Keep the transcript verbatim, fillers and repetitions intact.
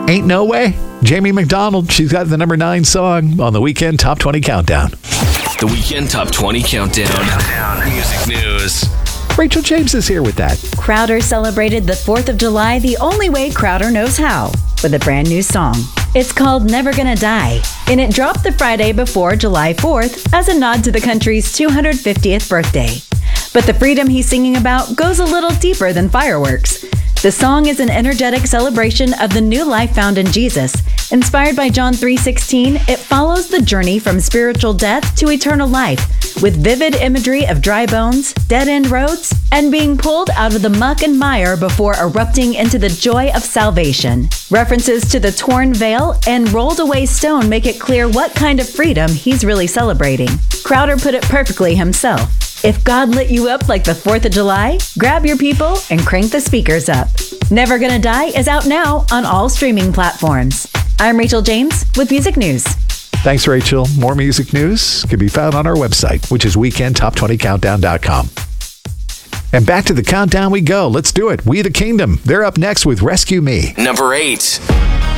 Ain't No Way. Jamie McDonald, she's got the number nine song on the Weekend Top twenty Countdown. The Weekend Top twenty Countdown. Music news. Rachel James is here with that. Crowder celebrated the fourth of July the only way Crowder knows how, with a brand new song. It's called Never Gonna Die, and it dropped the Friday before July fourth as a nod to the country's two hundred fiftieth birthday. But the freedom he's singing about goes a little deeper than fireworks. The song is an energetic celebration of the new life found in Jesus. Inspired by John three sixteen, it follows the journey from spiritual death to eternal life, with vivid imagery of dry bones, dead-end roads, and being pulled out of the muck and mire before erupting into the joy of salvation. References to the torn veil and rolled away stone make it clear what kind of freedom he's really celebrating. Crowder put it perfectly himself. If God lit you up like the fourth of July, grab your people and crank the speakers up. Never Gonna Die is out now on all streaming platforms. I'm Rachel James with Music News. Thanks, Rachel. More music news can be found on our website, which is weekend top twenty countdown dot com. And back to the countdown we go. Let's do it. We the Kingdom. They're up next with Rescue Me. Number eight.